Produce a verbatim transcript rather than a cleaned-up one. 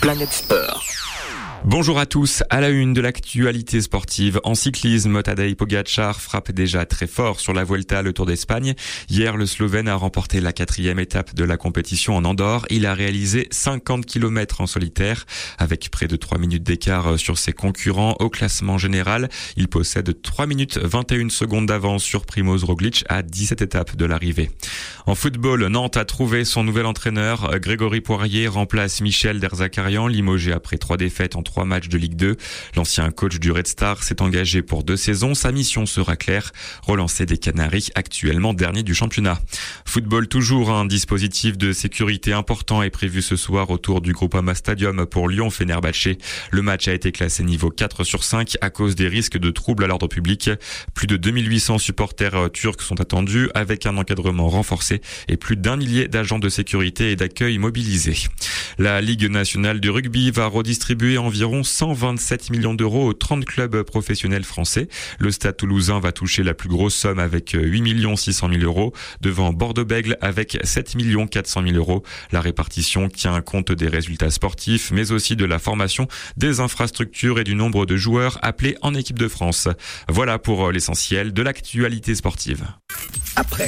Planète Sport. Bonjour à tous, à la une de l'actualité sportive. En cyclisme, Tadej Pogačar frappe déjà très fort sur la Vuelta, le Tour d'Espagne. Hier, le Slovène a remporté la quatrième étape de la compétition en Andorre. Il a réalisé cinquante kilomètres en solitaire, avec près de trois minutes d'écart sur ses concurrents. Au classement général, il possède trois minutes vingt et une secondes d'avance sur Primož Roglič à dix-sept étapes de l'arrivée. En football, Nantes a trouvé son nouvel entraîneur. Grégory Poirier remplace Michel Derzakarian, limogé après trois défaites en trois matchs de Ligue deux. L'ancien coach du Red Star s'est engagé pour deux saisons. Sa mission sera claire, relancer des Canaries, actuellement dernier du championnat. Football toujours, un dispositif de sécurité important est prévu ce soir autour du Groupama Stadium pour Lyon-Fenerbahçe. Le match a été classé niveau quatre sur cinq à cause des risques de troubles à l'ordre public. Plus de deux mille huit cents supporters turcs sont attendus avec un encadrement renforcé et plus d'un millier d'agents de sécurité et d'accueil mobilisés. La Ligue nationale de rugby va redistribuer environ cent vingt-sept millions d'euros aux trente clubs professionnels français. Le Stade toulousain va toucher la plus grosse somme avec huit millions six cent mille euros, devant Bordeaux-Bègles avec sept millions quatre cent mille euros. La répartition tient compte des résultats sportifs, mais aussi de la formation, des infrastructures et du nombre de joueurs appelés en équipe de France. Voilà pour l'essentiel de l'actualité sportive. Après